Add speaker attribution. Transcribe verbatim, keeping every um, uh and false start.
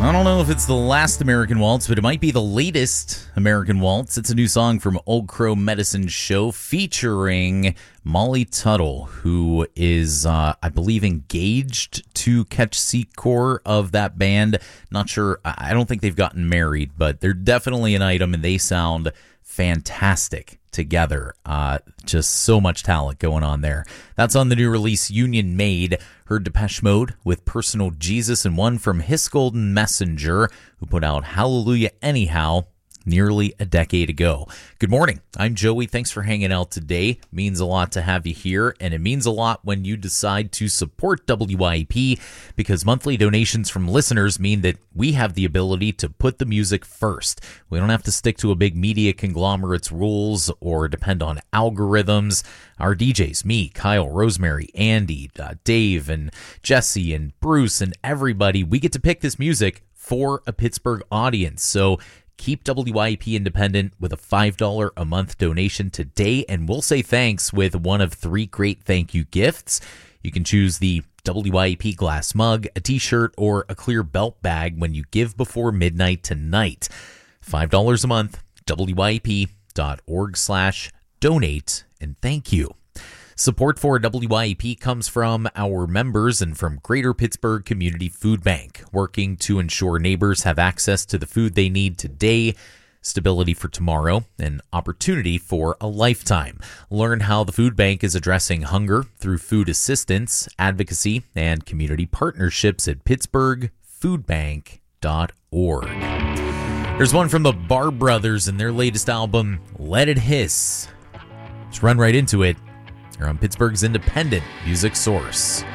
Speaker 1: I don't know if it's the last American Waltz, but it might be the latest American Waltz. It's a new song from Old Crow Medicine Show featuring Molly Tuttle, who is, uh, I believe, engaged to Ketch Secor of that band. Not sure. I don't think they've gotten married, but they're definitely an item, and they sound fantastic together. Uh, just so much talent going on there. That's on the new release Union Made. Heard Depeche Mode with Personal Jesus, and one from His Golden Messenger, who put out Hallelujah Anyhow nearly a decade ago. Good morning. I'm Joey. Thanks for hanging out today. Means a lot to have you here, and it means a lot when you decide to support W I E P, because monthly donations from listeners mean that we have the ability to put the music first. We don't have to stick to a big media conglomerate's rules or depend on algorithms. Our D Js, me, Kyle, Rosemary, Andy, uh, Dave, and Jesse, and Bruce, and everybody, we get to pick this music for a Pittsburgh audience. So keep W I E P independent with a five dollars a month donation today, and we'll say thanks with one of three great thank you gifts. You can choose the W I E P glass mug, a t-shirt, or a clear belt bag when you give before midnight tonight. five dollars a month, W I E P dot org slash donate, and thank you. Support for W I E P comes from our members and from Greater Pittsburgh Community Food Bank, working to ensure neighbors have access to the food they need today, stability for tomorrow, and opportunity for a lifetime. Learn how the food bank is addressing hunger through food assistance, advocacy, and community partnerships at pittsburgh food bank dot org. There's one from the Bar Brothers and their latest album, Let It Hiss. Let's run right into it. You're on Pittsburgh's independent music source.